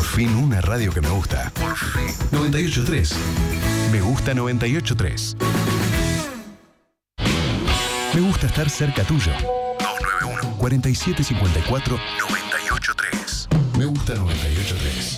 Por fin una radio que me gusta. Por fin. 98.3. Me gusta 98.3. Me gusta estar cerca tuyo. 291 4754 98.3. Me gusta 98.3.